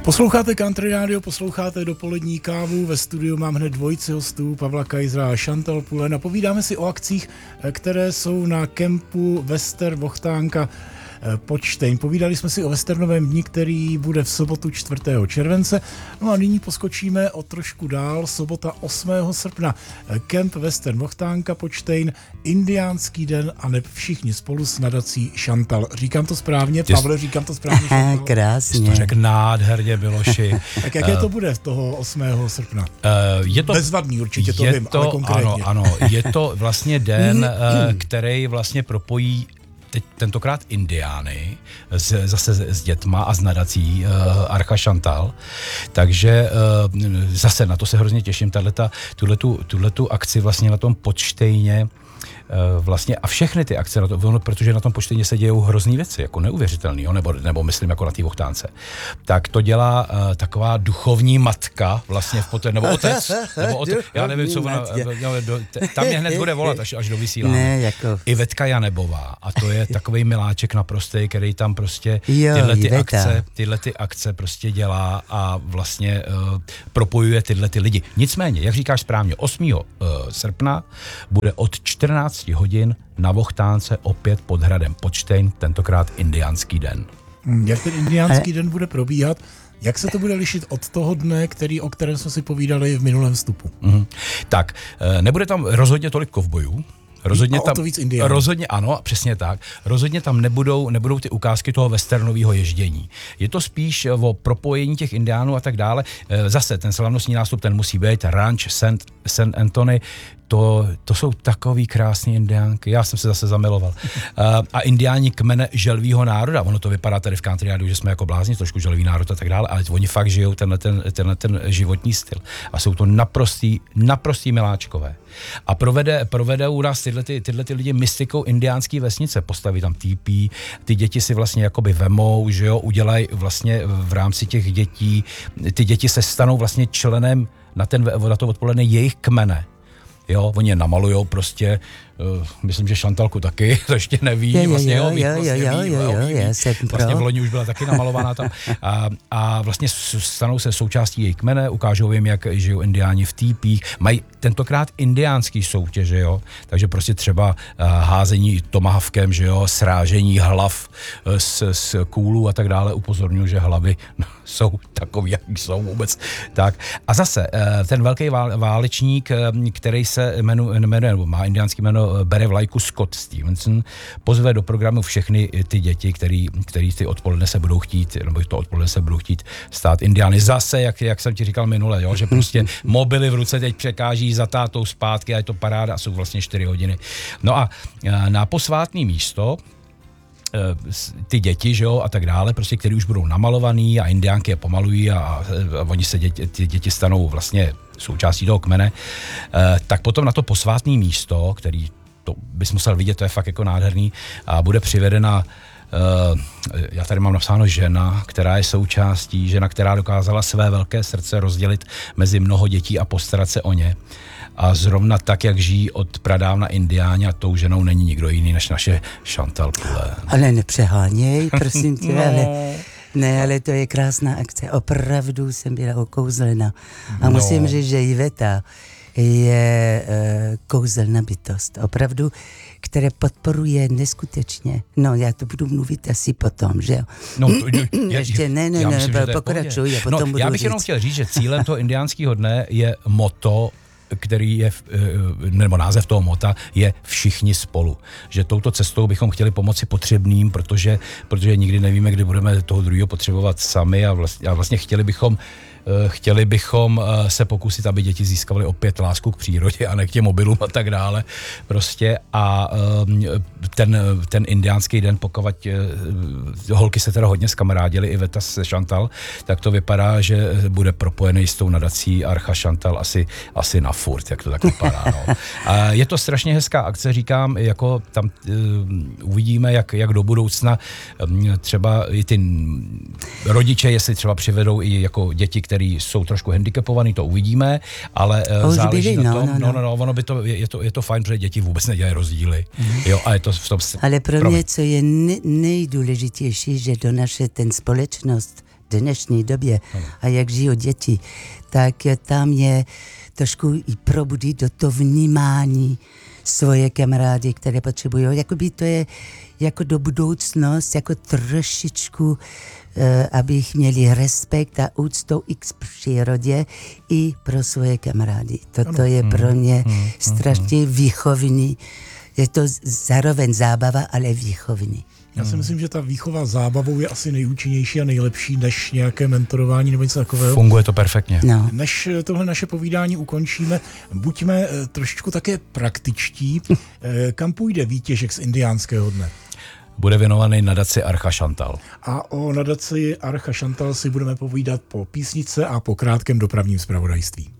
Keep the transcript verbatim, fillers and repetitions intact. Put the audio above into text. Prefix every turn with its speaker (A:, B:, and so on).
A: Posloucháte Country Radio, posloucháte Dopolední kávu. Ve studiu mám hned dvojici hostů, Pavla Kajzra a Chantal Pullen, a povídáme si o akcích, které jsou na kempu Wester Vochtánka Pochteň. Povídali jsme si o westernovém dni, který bude v sobotu čtvrtého července. No a nyní poskočíme o trošku dál. Sobota osmého srpna. Kemp Western Vochtánka Pochteň, Indiánský den a neb všichni spolu s nadací Chantal. Říkám to správně, Pavle, říkám to správně.
B: Aha, krásně.
C: To řekl nádherně, Miloši.
A: Tak jaké to bude toho osmého srpna?
C: Uh, je to,
A: Bezvadný, určitě to
C: je
A: vím,
C: to,
A: ale konkrétně.
C: Ano, ano, je to vlastně den, uh, který vlastně propojí teď tentokrát Indiány, z, zase s dětma a s nadací uh, Archa Chantal. Takže uh, zase na to se hrozně těším, tato, tuhletu, tuhletu akci vlastně na tom Pochteňě. Vlastně a všechny ty akce, na to, protože na tom Pochteňě se dějou hrozný věci, jako neuvěřitelný, jo, nebo, nebo myslím jako na té Vochtánce. Tak to dělá uh, taková duchovní matka, vlastně v poté, nebo otec, nebo otec, já nevím, co ona, no, do, tam mě hned bude volat, až, až do vysílání.
B: Ne, jako...
C: Ivetka Janebová, a to je takovej miláček naprostej, který tam prostě
B: jo,
C: tyhle, ty
B: Iveta.
C: akce, tyhle ty akce prostě dělá a vlastně uh, propojuje tyhle ty lidi. Nicméně, jak říkáš správně, osmého srpna bude od čtrnáct hodin na Vochtánce opět pod hradem Pochteň, tentokrát Indiánský den.
A: Jak ten Indiánský den bude probíhat? Jak se to bude lišit od toho dne, který, o kterém jsme si povídali v minulém vstupu?
C: Mm-hmm. Tak, nebude tam rozhodně tolik kovbojů. Rozhodně tam, rozhodně ano, přesně tak. Rozhodně tam nebudou, nebudou ty ukázky toho westernového ježdění. Je to spíš o propojení těch Indiánů a tak dále. Zase ten slavnostní nástup, ten musí být Ranch Saint Saint Anthony. To, to jsou takový krásný indiánky. Já jsem se zase zamiloval. A indiáni kmene želvího národa. Ono to vypadá tady v Country Radio, že jsme jako blázni, trošku želví národ a tak dále, ale oni fakt žijou tenhle ten, tenhle ten životní styl. A jsou to naprostý, naprostý miláčkové. A provede, provede u nás tyhle, ty, tyhle ty lidi mystikou indiánský vesnice. Postaví tam týpí, ty děti si vlastně jakoby vemou, že jo, udělají vlastně v rámci těch dětí, ty děti se stanou vlastně členem na, ten, na to odpoledne jejich kmene. Jo, oni je namalujou prostě, uh, myslím, že Chantalku taky, to ještě neví,
B: jo,
C: vlastně,
B: jo,
C: jo, ví,
B: jo,
C: vlastně
B: jo,
C: ví,
B: jo, jo,
C: ví,
B: já
C: ví.
B: jsem
C: Vlastně
B: pro.
C: v loni už byla taky namalovaná tam a, a vlastně stanou se součástí jejich kmene, ukážou jim, jak žijou indiáni v týpích, mají tentokrát indiánský soutěže, jo, takže prostě třeba uh, házení tomahawkem, že jo, srážení hlav uh, s, s kůlů a tak dále, upozorňuji, že hlavy no, jsou takový, jak jsou vůbec. Tak. A zase uh, ten velký vál, válečník, uh, který se jmenuje, jmenuje, nebo má indiánský jméno, bere vlajku Scott Stevenson, pozve do programu všechny ty děti, který, který ty odpoledne se budou chtít, nebo to odpoledne se budou chtít stát indiány. Zase, jak, jak jsem ti říkal minule, jo, že prostě mobily v ruce teď překáží za tátou zpátky a je to paráda a jsou vlastně čtyři hodiny. No a na posvátný místo ty děti, že jo, a tak dále, prostě, který už budou namalovaný a indiánky je pomalují a, a oni se děti, ty děti stanou vlastně součástí toho kmene, eh, tak potom na to posvátné místo, který to bys musel vidět, to je fakt jako nádherný, a bude přivedena, eh, já tady mám napsáno žena, která je součástí, žena, která dokázala své velké srdce rozdělit mezi mnoho dětí a postarat se o ně. A zrovna tak, jak žijí od pradávna Indiáni, a tou ženou není nikdo jiný než naše Chantal Pullen.
B: Ale nepřeháněj, prosím tě, no. ale... Ne, ale to je krásná akce. Opravdu jsem byla okouzlena. A
C: no.
B: musím říct, že Iveta je uh, kouzelná bytost. Opravdu, které podporuje neskutečně. No, já to budu mluvit asi potom, že jo?
C: No, to, je,
B: Ještě ne, ne, ne, pokračuj.
C: No, já bych říct. jenom chtěl říct, že cílem toho indiánského dne je motto, který je, nebo název toho mota je všichni spolu. Že touto cestou bychom chtěli pomoci potřebným, protože, protože nikdy nevíme, kdy budeme toho druhého potřebovat sami a vlastně, a vlastně chtěli bychom Chtěli bychom se pokusit, aby děti získaly opět lásku k přírodě a ne k těm mobilům a tak dále. Prostě a ten, ten indiánský den, pokud holky se teda hodně zkamarádily, Iveta se Chantal, tak to vypadá, že bude propojený s tou nadací Archa Chantal asi, asi na furt, jak to tak vypadá. No. A je to strašně hezká akce, říkám, jako tam uh, uvidíme, jak, jak do budoucna um, třeba i ty rodiče, jestli třeba přivedou i jako děti, které jsou trošku handicapovaný, to uvidíme, ale uh, záleží
B: byli,
C: na
B: no,
C: tom,
B: no, no.
C: no, no, no, ono by to, je, je, to, je to fajn, protože děti vůbec nedělají rozdíly. Mm. Jo, a je to v tom...
B: Ale pro
C: Promiň.
B: mě, co je ne, nejdůležitější, že do naše ten společnost dnešní době a jak žijou děti, tak tam je trošku i probudit do to vnímání svoje kamarády, které potřebují. Jakoby to je jako do budoucnost, jako trošičku, eh, abych měli respekt a úctu i k přírodě, i pro svoje kamarády. Toto je pro mě hmm, strašně hmm. výchovný. Je to zároveň zábava, ale výchovný.
A: Já si myslím, že ta výchova zábavou je asi nejúčinnější a nejlepší než nějaké mentorování nebo něco takového.
C: Funguje to perfektně.
B: No.
A: Než tohle naše povídání ukončíme, buďme trošičku také praktičtí. Kam půjde výtěžek z indiánského dne?
C: Bude věnovaný nadaci Archa Šantal.
A: A o nadaci Archa Šantal si budeme povídat po písničce a po krátkém dopravním zpravodajství.